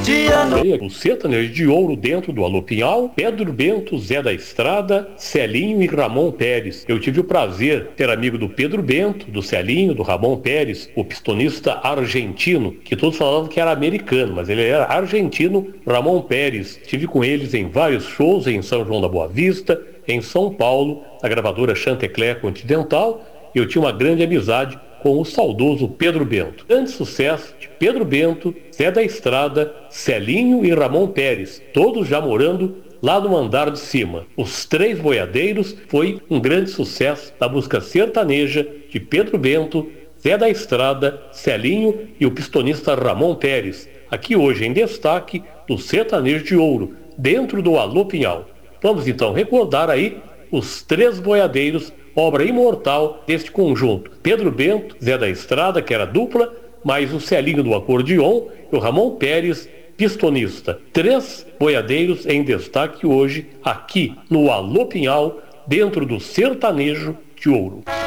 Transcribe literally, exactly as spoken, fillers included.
O sertanejo de ouro dentro do Alô Pinhal, Pedro Bento, Zé da Estrada, Celinho e Ramon Pérez. Eu tive o prazer de ser amigo do Pedro Bento, do Celinho, do Ramon Pérez, o pistonista argentino, que todos falavam que era americano, mas ele era argentino, Ramon Pérez. Tive com eles em vários shows em São João da Boa Vista, em São Paulo, a gravadora Chantecler Continental, e eu tinha uma grande amizade com o saudoso Pedro Bento. Grande sucesso de Pedro Bento, Zé da Estrada, Celinho e Ramon Pérez, todos já morando lá no andar de cima. Os Três Boiadeiros foi um grande sucesso da música sertaneja de Pedro Bento, Zé da Estrada, Celinho e o pistonista Ramon Pérez, aqui hoje em destaque do Sertanejo de Ouro, dentro do Alô Pinhal. Vamos então recordar aí os Três Boiadeiros, obra imortal deste conjunto. Pedro Bento, Zé da Estrada, que era dupla, mais o Celinho do acordeon e o Ramon Pérez, pistonista. Três boiadeiros em destaque hoje aqui no Alô Pinhal, dentro do Sertanejo de Ouro.